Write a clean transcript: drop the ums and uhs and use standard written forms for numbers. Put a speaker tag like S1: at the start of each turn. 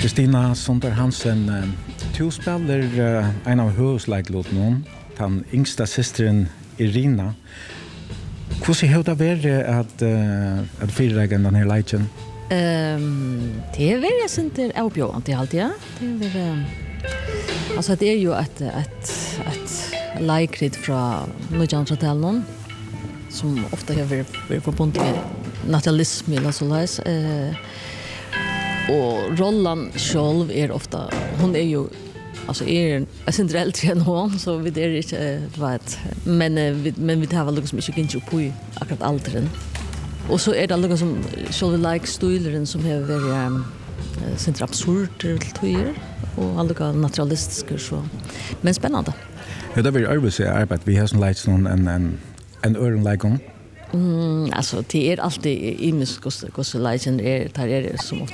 S1: Kristina Sonder Hansen, du spiller en av høvesleiklåtene, den yngste søsteren Irina. Hvordan har det vært at fyrlegge denne leikjen?
S2: Det är väl sånt där avbjörande alltid, ja. Det är alltså det är ju ett likrit från Nordjantratellen som ofta har varit förbundet med naturalism eller så läs och rollen själv är ofta hon är ju alltså är synd äldre än hon så vi det är inte vet men vi har väl liksom inte gick på akkurat åldern. Och så är det något som själva like stilen som har varit sent absurd till och alla naturalistiska så men spännande.
S1: Ja, det blir arbete vi har sån lights en öron like
S2: alltså det är alltid i muskos legend är där är som